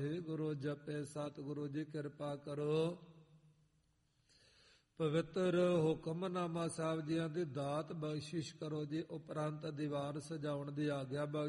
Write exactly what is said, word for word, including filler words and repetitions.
ਗੁਰੂ ਜਪੇ ਸਤਿਗੁਰੂ ਜੀ ਕਿਰਪਾ ਕਰੋ। ਪਵਿੱਤਰ ਹੁਕਮਨਾਮਾ ਸਾਹਿਬ ਜੀਆਂ ਦੀ ਦਾਤ ਬਖਸ਼ਿਸ਼ ਕਰੋ ਜੀ। ਉਪਰੰਤ ਦੀਵਾਨ ਸਜਾਉਣ ਦੀ ਆਗਿਆ ਬਖਸ਼ਿਸ਼